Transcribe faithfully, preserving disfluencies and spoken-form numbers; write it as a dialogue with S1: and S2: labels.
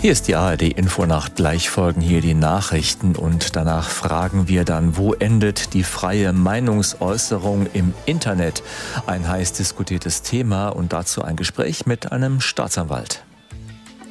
S1: Hier ist die A R D-Infonacht. Gleich folgen hier die Nachrichten und danach fragen wir dann, wo endet die freie Meinungsäußerung im Internet? Ein heiß diskutiertes Thema und dazu ein Gespräch mit einem Staatsanwalt.